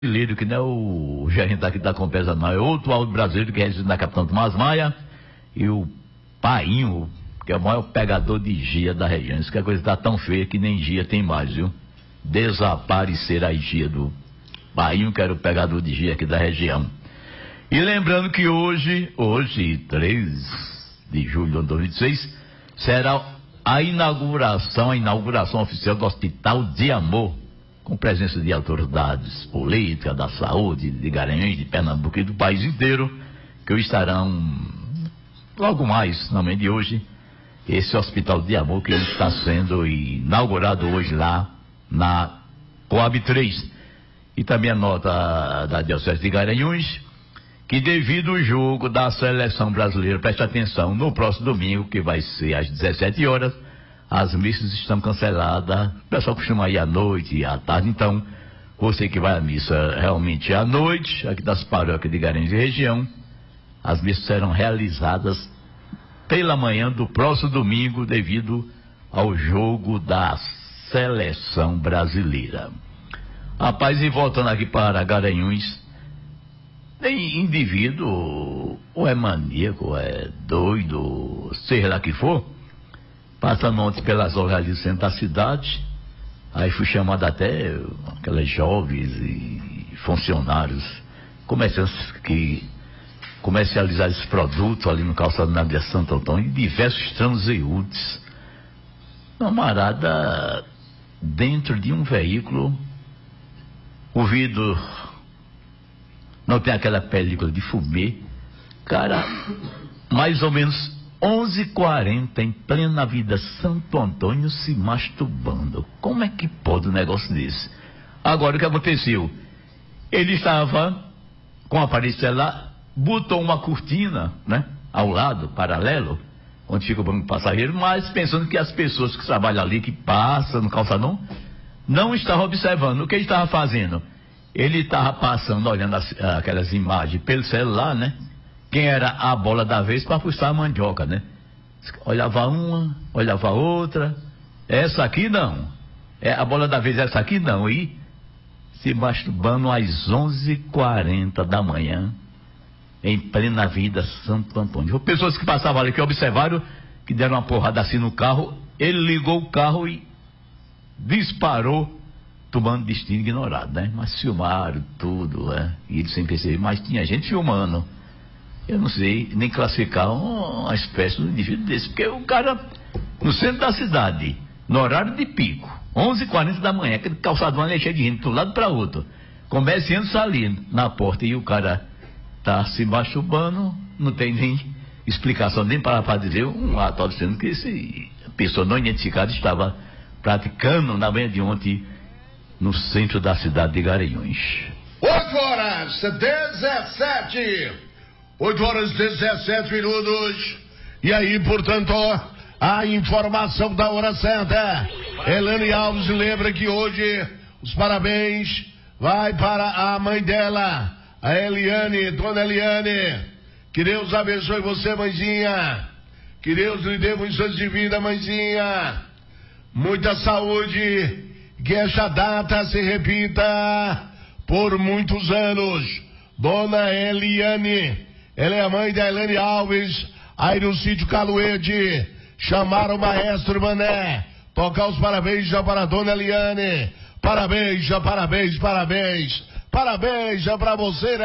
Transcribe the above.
brasileiro, que não é o gerente aqui da Compesa, não, é outro áudio brasileiro que reside na Capitão Tomás Maia, e o Painho, que é o maior pegador de gia da região. Isso que a coisa está tão feia que nem gia tem mais, viu? Desaparecer a gia do Painho, que era o pegador de gia aqui da região. E lembrando que hoje, 3 de julho de 2016, será a inauguração oficial do Hospital de Amor, com presença de autoridades políticas, da saúde, de Garanhuns, de Pernambuco e do país inteiro, que estarão logo mais, na manhã de hoje, esse Hospital de Amor que está sendo inaugurado hoje lá na Coab 3. E também a nota da Diocese de Garanhuns, que devido ao jogo da seleção brasileira, preste atenção, no próximo domingo, que vai ser às 17 horas, as missas estão canceladas. O pessoal costuma ir à noite e à tarde, então você que vai à missa realmente à noite, aqui das paróquias de Garanhuns e região, as missas serão realizadas pela manhã do próximo domingo, devido ao jogo da seleção brasileira. Rapaz, e voltando aqui para Garanhuns, tem indivíduo, ou é maníaco, ou é doido, seja lá que for, passando ontem pelas horas do centro da cidade, aí fui chamado até aquelas jovens e funcionários, comerciantes que comercializaram esse produto ali no calçado na Via Santo Antônio, e diversos transeúntes, camarada, dentro de um veículo, o vidro não tem aquela película de fumê, cara, mais ou menos 11h40, em plena Vida Santo Antônio, se masturbando. Como é que pode um negócio desse? Agora, o que aconteceu? Ele estava com o aparelho celular, botou uma cortina, né, ao lado, paralelo, onde fica o banco passageiro, mas pensando que as pessoas que trabalham ali, que passam no calçadão, não estavam observando. O que ele estava fazendo? Ele estava passando, olhando aquelas imagens pelo celular, né? Quem era a bola da vez para puxar a mandioca, né? Olhava uma, olhava outra. Essa aqui não. A bola da vez, essa aqui não. E se masturbando às 11h40 da manhã, em plena Vida Santo Antônio. Pessoas que passavam ali, que observaram, que deram uma porrada assim no carro. Ele ligou o carro e disparou, tomando destino ignorado, né? Mas filmaram tudo, né? E ele sem perceber, mas tinha gente filmando. Eu não sei nem classificar uma espécie de indivíduo desse, porque o cara, no centro da cidade, no horário de pico, 11h40 da manhã, aquele calçadão ali cheio de gente, de um lado para outro, comerciantes ali na porta, e o cara tá se masturbando, não tem nem explicação, nem para dizer um ato, dizendo que a pessoa não identificada estava praticando na manhã de ontem, no centro da cidade de Garanhuns. 8h17 minutos. E aí, portanto, a informação da hora certa. Elane Alves lembra que hoje os parabéns vai para a mãe dela, a Eliane, dona Eliane. Que Deus abençoe você, mãezinha. Que Deus lhe dê muitos anos de vida, mãezinha. Muita saúde. Que esta data se repita por muitos anos. Dona Eliane, ela é a mãe da Elane Alves, aí no sítio Caluede. Chamaram o maestro Mané, tocar os parabéns já para a Dona Eliane. Parabéns, já parabéns, parabéns. Parabéns já para você, né?